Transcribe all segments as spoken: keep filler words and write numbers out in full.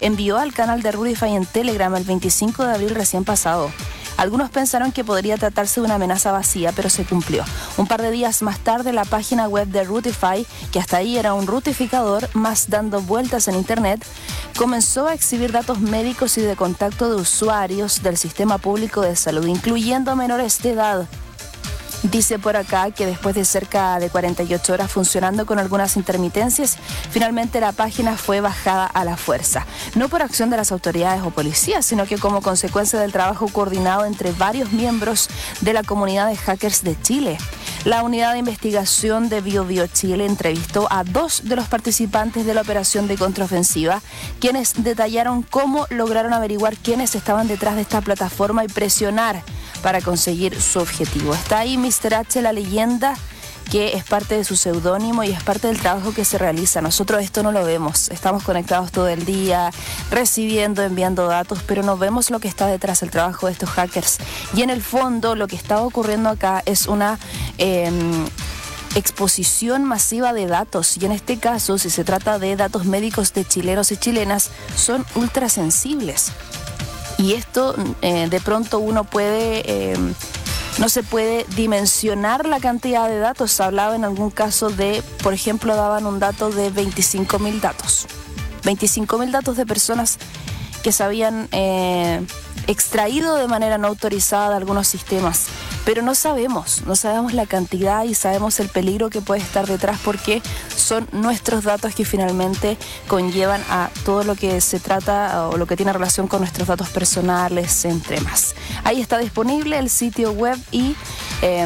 envió al canal de Rutify en Telegram el veinticinco de abril recién pasado. Algunos pensaron que podría tratarse de una amenaza vacía, pero se cumplió. Un par de días más tarde, la página web de Rutify, que hasta ahí era un rutificador más dando vueltas en Internet, comenzó a exhibir datos médicos y de contacto de usuarios del sistema público de salud, incluyendo menores de edad. Dice por acá que después de cerca de cuarenta y ocho horas funcionando con algunas intermitencias, finalmente la página fue bajada a la fuerza. No por acción de las autoridades o policías, sino que como consecuencia del trabajo coordinado entre varios miembros de la comunidad de hackers de Chile. La unidad de investigación de BioBio Chile entrevistó a dos de los participantes de la operación de contraofensiva, quienes detallaron cómo lograron averiguar quiénes estaban detrás de esta plataforma y presionar para conseguir su objetivo. Está ahí míster H, la leyenda, que es parte de su seudónimo y es parte del trabajo que se realiza. Nosotros esto no lo vemos, estamos conectados todo el día, recibiendo, enviando datos, pero no vemos lo que está detrás del trabajo de estos hackers. Y en el fondo lo que está ocurriendo acá es una eh, exposición masiva de datos, y en este caso, si se trata de datos médicos de chilenos y chilenas, son ultrasensibles. Y esto eh, de pronto uno puede... Eh, No se puede dimensionar la cantidad de datos. Se hablaba en algún caso de, por ejemplo, daban un dato de veinticinco mil datos. veinticinco mil datos de personas que se habían eh, extraído de manera no autorizada de algunos sistemas. Pero no sabemos, no sabemos la cantidad y sabemos el peligro que puede estar detrás, porque son nuestros datos que finalmente conllevan a todo lo que se trata o lo que tiene relación con nuestros datos personales, entre más. Ahí está disponible el sitio web y eh,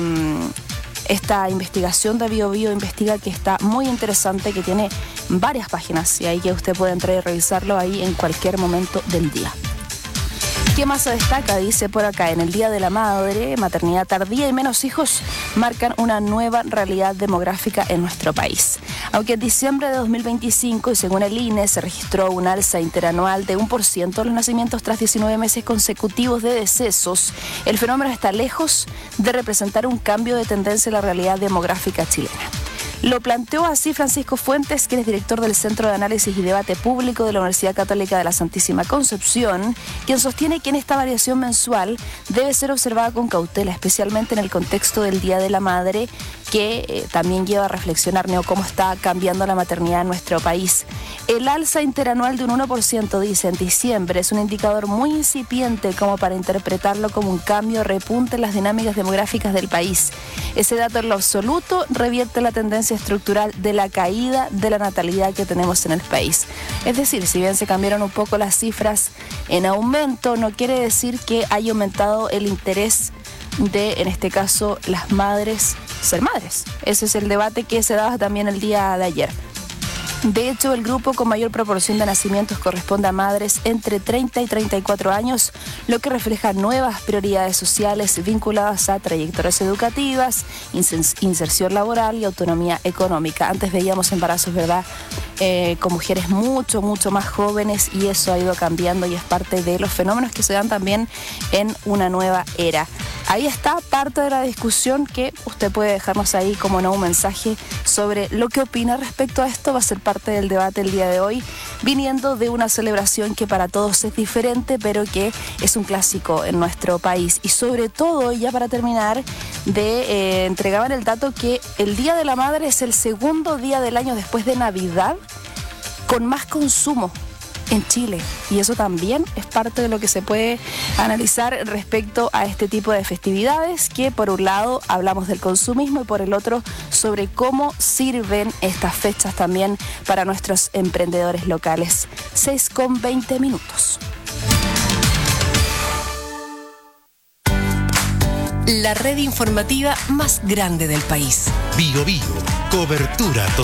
esta investigación de BioBio investiga, que está muy interesante, que tiene varias páginas y ahí que usted puede entrar y revisarlo ahí en cualquier momento del día. ¿Qué más se destaca? Dice por acá, en el Día de la Madre, maternidad tardía y menos hijos marcan una nueva realidad demográfica en nuestro país. Aunque en diciembre de dos mil veinticinco, y según el I N E, se registró un alza interanual de un por ciento de los nacimientos tras diecinueve meses consecutivos de decesos, el fenómeno está lejos de representar un cambio de tendencia en la realidad demográfica chilena. Lo planteó así Francisco Fuentes, quien es director del Centro de Análisis y Debate Público de la Universidad Católica de la Santísima Concepción, quien sostiene que en esta variación mensual debe ser observada con cautela, especialmente en el contexto del Día de la Madre, que eh, también lleva a reflexionar ¿no? cómo está cambiando la maternidad en nuestro país. El alza interanual de un uno por ciento, dice, en diciembre es un indicador muy incipiente como para interpretarlo como un cambio repunte en las dinámicas demográficas del país. Ese dato en lo absoluto revierte la tendencia estructural de la caída de la natalidad que tenemos en el país. Es decir, si bien se cambiaron un poco las cifras en aumento, no quiere decir que haya aumentado el interés de, en este caso, las madres ser madres. Ese es el debate que se daba también el día de ayer. De hecho, el grupo con mayor proporción de nacimientos corresponde a madres entre treinta y treinta y cuatro años, lo que refleja nuevas prioridades sociales vinculadas a trayectorias educativas, inserción laboral y autonomía económica. Antes veíamos embarazos, ¿verdad?, eh, con mujeres mucho, mucho más jóvenes, y eso ha ido cambiando y es parte de los fenómenos que se dan también en una nueva era. Ahí está parte de la discusión, que usted puede dejarnos ahí como no un mensaje sobre lo que opina respecto a esto. Va a ser parte del debate el día de hoy, viniendo de una celebración que para todos es diferente, pero que es un clásico en nuestro país. Y sobre todo, ya para terminar, de eh, entregaban el dato que el Día de la Madre es el segundo día del año después de Navidad con más consumo en Chile, y eso también es parte de lo que se puede analizar respecto a este tipo de festividades, que por un lado hablamos del consumismo y por el otro sobre cómo sirven estas fechas también para nuestros emprendedores locales. seis con veinte minutos. La red informativa más grande del país. BioBio, cobertura total.